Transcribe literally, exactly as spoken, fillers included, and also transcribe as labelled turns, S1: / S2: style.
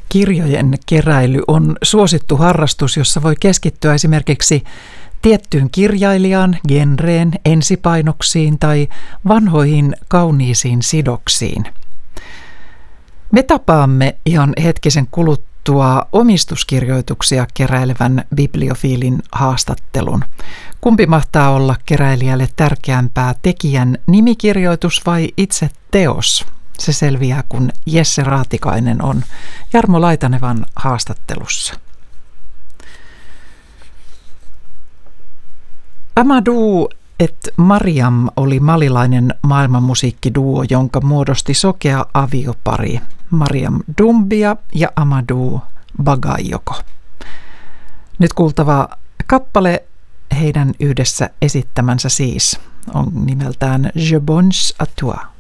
S1: Kirjojen keräily on suosittu harrastus, jossa voi keskittyä esimerkiksi tiettyyn kirjailijaan, genreen, ensipainoksiin tai vanhoihin kauniisiin sidoksiin. Me tapaamme ihan hetkisen kuluttua omistuskirjoituksia keräilevän bibliofiilin haastattelun. Kumpi mahtaa olla keräilijälle tärkeämpää, tekijän nimikirjoitus vai itse teos? Se selviää, kun Jesse Raatikainen on Jarmo Laitanevan haastattelussa. Amadou et Mariam oli malilainen maailmanmusiikkiduo, jonka muodosti sokea aviopari Mariam Doumbia ja Amadou Bagayoko. Nyt kuultava kappale, heidän yhdessä esittämänsä siis, on nimeltään Je pense à toi.